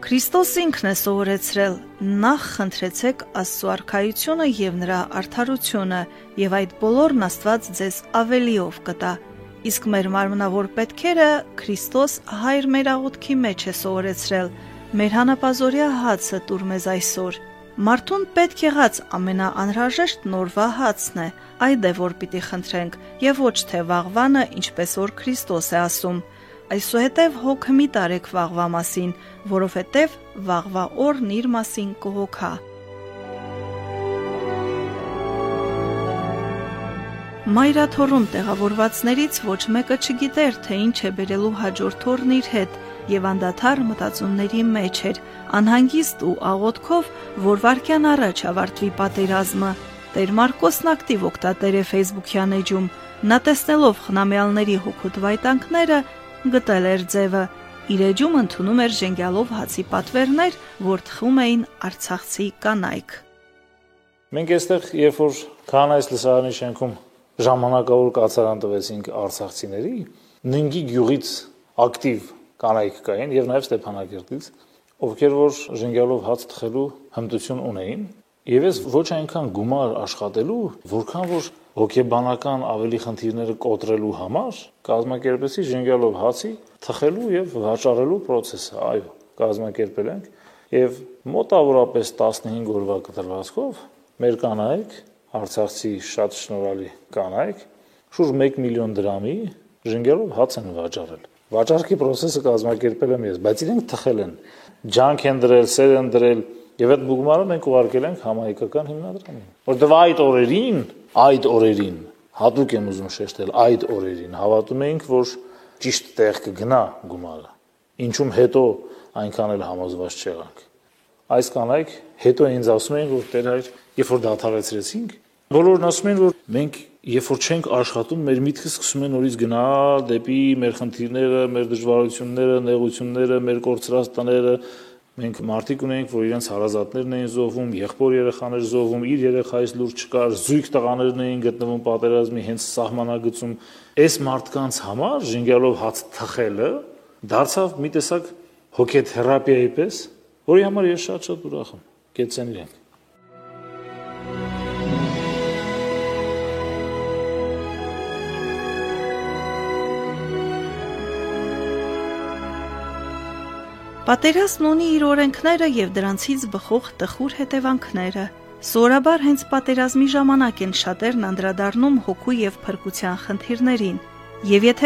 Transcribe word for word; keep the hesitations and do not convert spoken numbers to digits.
Քրիստոս ինքն է սովորեցրել. նախ խնդրեցեք Աստծո արքայությունը և նրա արդարությունը, և այդ բոլորն Աստված ձեզ ավելիով կտա։ Իսկ մեր մարմնավոր պետքերը Քրիստոս Հայր մեր աղոթքի մեջ է սովորեցրել. մեր հանապազօրյա հացը տուր մեզ այսօր։ Մարդուն պետք եղած ամենաանհրաժեշտ նորվա հացն է, այդ է, որ պիտի խնդրենք, և ոչ թե վաղվանը, ինչպես որ Քրիստոս է ասում. Այսուհետև հոգ մի տարեք վաղվա մասին, որովհետև վաղվա օրն իր մասին կհոգա։ Մայրաթոռում տեղավորվածներից ոչ մեկը չգիտեր, թե ինչ է բերելու հաջորդ օրն իր հետ, և անդադար մտածումների մեջ էր, անհանգիստ ու աղոթքով, որ վայրկյան առաջ ավարտվի պատերազմը։ Տեր Մարկոսն ակտիվ օգտատեր է Facebook-յան էջում, նա տեսնելով խնամյալների հոգուտ վայտանքները, գտել էր ձևը, իր էջում ընդունում էր ժենգյալով հացի պատվերներ, որ թխում էին արցախցի կանայք։ Մենք այստեղ, երբ որ Քահանայից լսարանի շենքում ժամանակավոր կացարան տվեցինք արցախցիների, Ննգի գյուղից ակտիվ կանայք կային եւ նաեւ Ստեփանակերտից, ովքեր որ ժենգյալով հաց թխելու հմտություն ունեին, եւ ես ոչ այնքան գումար աշխատելու, որքան որ հոգեբանական ավելի խնդիրները կոտրելու համար կազմակերպեցի ժենգյալով հացի թխելու եւ վաճառելու process-ը, այո, կազմակերպել ենք եւ մոտավորապես տասնհինգ օրվա կտրվածքով մեր կանայք, արցախցի շատ շնորհալի կանայք, շուրջ մեկ միլիոն դրամի ժենգյալով հաց են վաճառել։ Վաճառքի process-ը կազմակերպել եմ ես, բայց իրենք թխել են, ջանք են դրել, սեր են դրել եւ այդ բուգմարը մենք ուղարկել ենք համահայկական հիմնադրամին։ Որտեւ այդ օրերին, այդ օրերին, հատուկ եմ ուզում շեշտել, այդ օրերին հավատում էինք, որ ճիշտ տեղ կգնա գումարը։ Ինչու՞մ հետո այնքան էլ համոզված չեղանք։ Այս կանայք հետո ինձ ասում էին, որ Տեր հայր, երբ որ դադարեցրեցինք, բոլորն ասում են, որ մենք երբ որ չենք աշխատում, մեր միտքը սկսում է նորից գնալ դեպի մեր խնդիրները, մեր դժվարությունները, նեղությունները, մեր կորցրած տները։ Մենք մարդիկ ունենք, որ իրենց հարազատներն էին զոհվում, եղբոր երեխաներ զոհվում, իր երեխայից լուր չկար, զույգ տղաներն էին գտնվում պատերազմի հենց սահմանագծում։ Այս մարդկանց համար ժենգյալով հաց թխելը դարձավ մի տեսակ հոգեթերապիայի պես, որի համար ես շատ-շատ ուրախ եմ։ Կեցեն իրենք։ Պատերազմն ունի իր օրենքները եւ դրանցից բխող տխուր հետևանքները։ Սովորաբար հենց պատերազմի ժամանակ են շատերն անդրադառնում հոգու եւ փրկության խնդիրներին։ Եվ եթե